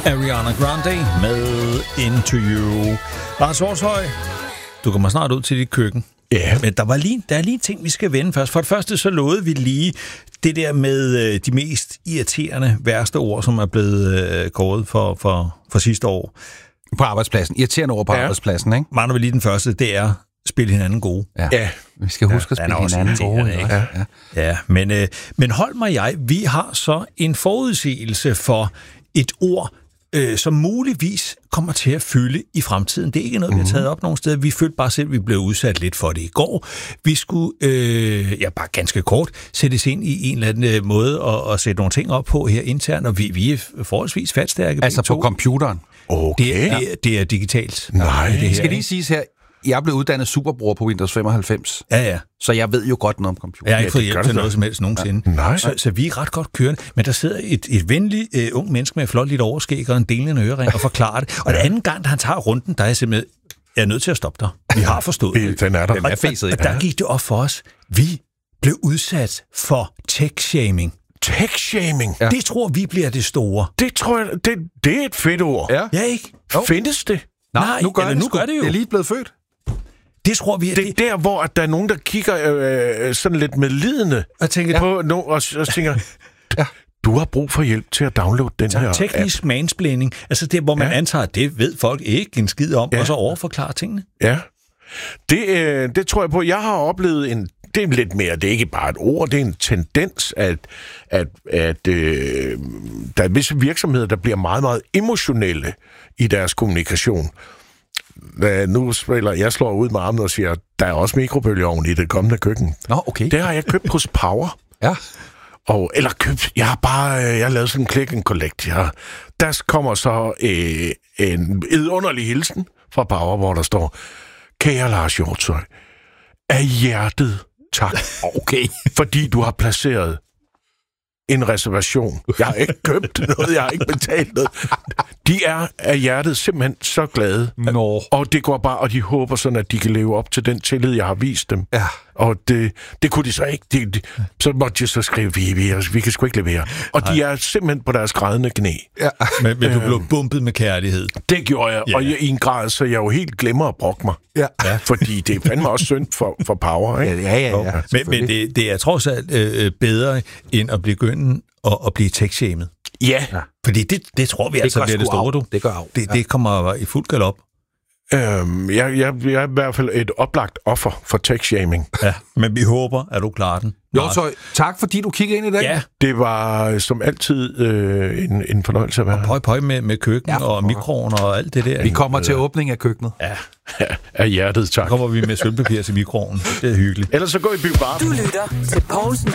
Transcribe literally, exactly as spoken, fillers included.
Ariana Grande med Into You. Lars Horshøj, du kommer snart ud til dit køkken. Ja. Men der, var lige, der er lige en ting, vi skal vende først. For det første så lovede vi lige det der med øh, de mest irriterende, værste ord, som er blevet øh, kåret for, for, for sidste år. På arbejdspladsen. Irriterende ord på ja. arbejdspladsen, ikke? Mangler vi lige den første, det er spil hinanden gode. Ja. ja. Vi skal huske ja, at spille hinanden gode. Ja, ja. ja men, øh, men hold mig jeg, vi har så en forudsigelse for et ord, øh, som muligvis kommer til at fylde i fremtiden. Det er ikke noget, vi har taget op nogen steder. Vi følte bare selv, at vi blev udsat lidt for det i går. Vi skulle, øh, ja bare ganske kort, sættes ind i en eller anden måde og, og sætte nogle ting op på her internt, og vi, vi er forholdsvis fatstærke. Altså på computeren? Okay. Det er, det, det er digitalt. Nej. Det her, skal lige siges her, jeg blev uddannet superbruger på Windows femoghalvfems. Ja, ja. Så jeg ved jo godt noget om computer. Jeg har ikke ja, fået hjælp til noget som helst nogensinde. Ja. Nej. Så, så vi er ret godt kørende. Men der sidder et, et venligt uh, ung menneske med et flot lille overskæg og en delende ørering og forklarer det. Og ja. den anden gang, da han tager runden, der er jeg simpelthen jeg er nødt til at stoppe dig. Vi har forstået det. Den er der. Den er fæset, og, og der gik det op for os. Vi blev udsat for tech-shaming. Tech-shaming? Ja. Det tror vi bliver det store. Det tror jeg, det, det er et fedt ord. Ja, ja ikke? Jo. Findes det? Nej, Nej nu, gør det, nu gør det jo. Det er lige blevet født. Det tror vi, at det er der, hvor at der er nogen, der kigger øh, sådan lidt medlidende og tænker, på ja. no, og, og tænker, ja. du har brug for hjælp til at downloade den så her teknisk app. mansplaining, altså det, hvor man ja. antager, at det ved folk ikke en skid om, ja. og så overforklarer tingene. Ja, det, øh, det tror jeg på. Jeg har oplevet en, det er lidt mere, det er ikke bare et ord, det er en tendens, at, at, at øh, der er visse virksomheder, der bliver meget, meget emotionelle i deres kommunikation. Nu spiller jeg slår ud med armen og siger, der er også mikrobølgeovn i det kommende køkken. Nå, okay. Det har jeg købt hos Power. Ja. Og, eller købt, jeg har bare, jeg har lavet sådan en click and collect. Jeg, der kommer så øh, en vidunderlig hilsen fra Power, hvor der står, kære Lars Hjortshøj, af hjertet tak. Okay. Fordi du har placeret en reservation. Jeg har ikke købt noget, jeg har ikke betalt noget. De er af hjertet simpelthen så glade. Nå. Og det går bare, og de håber sådan, at de kan leve op til den tillid, jeg har vist dem. Ja. Og det, det kunne de så ikke. De, de, så måtte de så skrive, vi, vi, vi kan sgu ikke levere. Og Nej. de er simpelthen på deres grædende knæ. Ja. Men, men du blev bumpet med kærlighed. Det gjorde jeg, ja. Og jeg, i en grad, så jeg jo helt glemmer at brokke mig. Ja. Ja. Fordi det er fandme også synd for, for Power, ikke? Ja, ja, ja. ja men men det, det er trods alt øh, bedre, end at begynde at, at blive tech-shamed. Ja. Fordi det, det tror vi det altså bliver det store, du. Det gør af. Det, det kommer i fuld galop. Øhm, jeg, jeg, jeg er i hvert fald et oplagt offer for tech-shaming. Ja, men vi håber, at du klarer den. Hjortshøj, tak fordi du kiggede ind i dag. Ja. Det var som altid øh, en, en fornøjelse at være her. Og pøj, pøj med, med køkken ja, og mikroen og alt det der. Vi kommer til åbning af køkkenet. Ja. Ja, af hjertet, tak. Så kommer vi med sølvpapir til mikroen. Det er hyggeligt. Ellers så gå i biografen. Du lytter til Poulsen